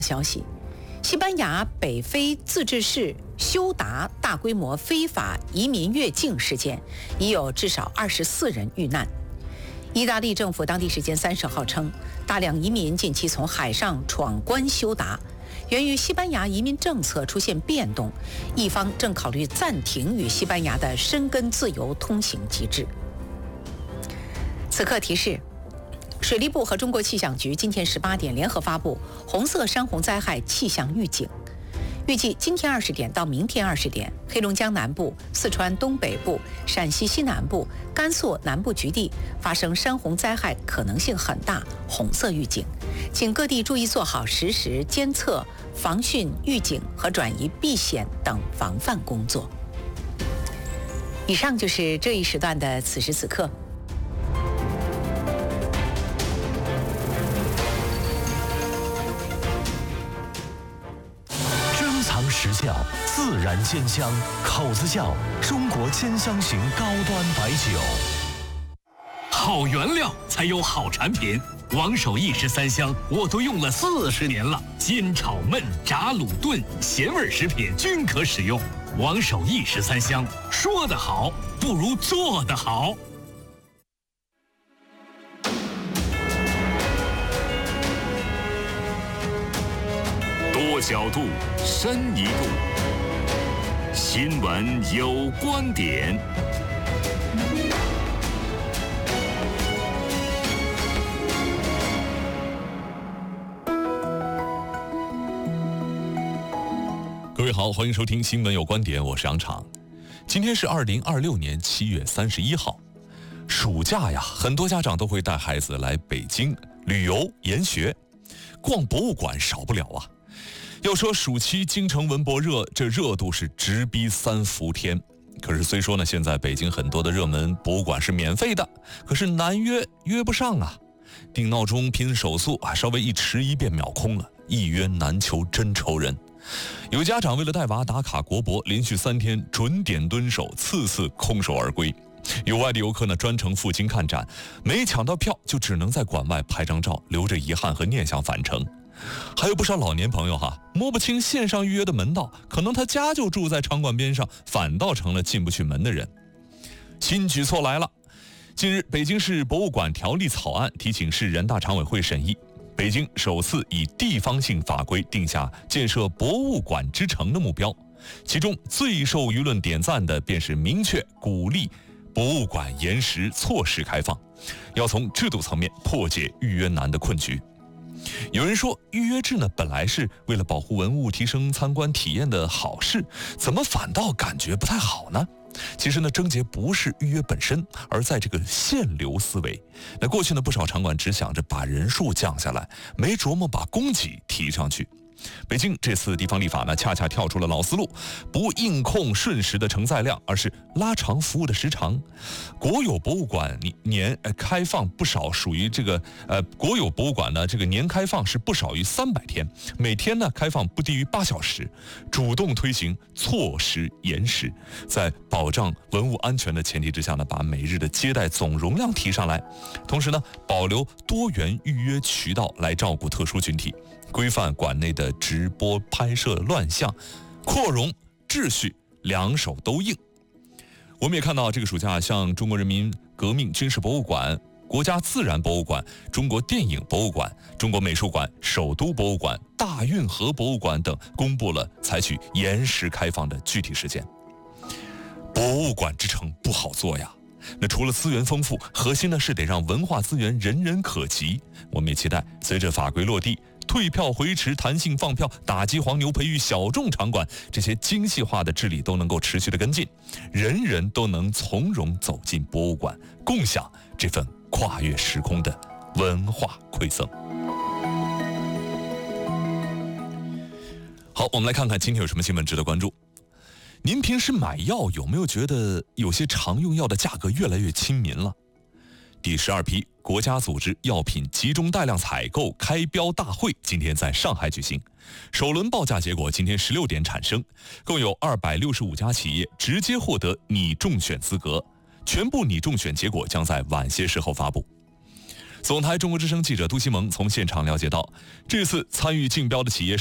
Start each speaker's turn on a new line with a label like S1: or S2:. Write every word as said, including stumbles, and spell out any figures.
S1: 消息，西班牙北非自治市休达大规模非法移民越境事件，已有至少二十四人遇难。意大利政府当地时间三十号称，大量移民近期从海上闯关休达，源于西班牙移民政策出现变动，意方正考虑暂停与西班牙的申根自由通行机制。此刻提示。水利部和中国气象局今天十八点联合发布红色山洪灾害气象预警，预计今天二十点到明天二十点，黑龙江南部、四川东北部、陕西西南部、甘肃南部局地发生山洪灾害可能性很大，红色预警，请各地注意做好实时监测、防汛预警和转移避险等防范工作。以上就是这一时段的此时此刻。
S2: 时效，自然鲜香，口子窖中国兼香型高端白酒。
S3: 好原料才有好产品，王守义十三香我都用了四十年了，煎炒焖炸卤炖咸味食品均可使用。王守义十三香，说得好不如做得好。多角度，深一度。新闻有观点。
S4: 各位好，欢迎收听新闻有观点，我是杨昶。今天是二零二六年七月三十一号，暑假呀，很多家长都会带孩子来北京旅游研学，逛博物馆少不了啊。要说暑期京城文博热，这热度是直逼三伏天。可是虽说呢，现在北京很多的热门博物馆是免费的，可是难约约不上啊。定闹钟拼手速啊，稍微一迟一便秒空了，一约难求真愁人。有家长为了带娃打卡国博，连续三天准点蹲守，次次空手而归。有外地游客呢专程赴京看展，没抢到票就只能在馆外拍张照，留着遗憾和念想返程。还有不少老年朋友哈，摸不清线上预约的门道，可能他家就住在场馆边上，反倒成了进不去门的人。新举措来了，近日北京市博物馆条例草案提请市人大常委会审议，北京首次以地方性法规定下建设博物馆之城的目标，其中最受舆论点赞的便是明确鼓励博物馆延时错时开放，要从制度层面破解预约难的困局。有人说预约制呢本来是为了保护文物、提升参观体验的好事，怎么反倒感觉不太好呢？其实呢，症结不是预约本身，而在这个限流思维。那过去呢，不少场馆只想着把人数降下来，没琢磨把供给提上去。北京这次地方立法呢，恰恰跳出了老思路，不硬控瞬时的承载量，而是拉长服务的时长。国有博物馆年开放不少，属于这个呃国有博物馆呢，这个年开放是不少于三百天，每天呢开放不低于八小时，主动推行错时延时，在保障文物安全的前提之下呢，把每日的接待总容量提上来，同时呢，保留多元预约渠道来照顾特殊群体。规范馆内的直播拍摄乱象，扩容秩序两手都硬。我们也看到这个暑假，像中国人民革命军事博物馆、国家自然博物馆、中国电影博物馆、中国美术馆、首都博物馆、大运河博物馆等公布了采取延时开放的具体时间。博物馆之城不好做呀，那除了资源丰富，核心呢是得让文化资源人人可及。我们也期待随着法规落地，退票回池、弹性放票、打击黄牛、培育小众场馆，这些精细化的治理都能够持续的跟进，人人都能从容走进博物馆，共享这份跨越时空的文化馈赠。好，我们来看看今天有什么新闻值得关注。您平时买药有没有觉得有些常用药的价格越来越亲民了？第十二批国家组织药品集中带量采购开标大会今天在上海举行，首轮报价结果今天十六点产生，共有二百六十五家企业直接获得拟中选资格，全部拟中选结果将在晚些时候发布。 总台中国之声记者杜西蒙从现场了解到，这次参与竞标的企业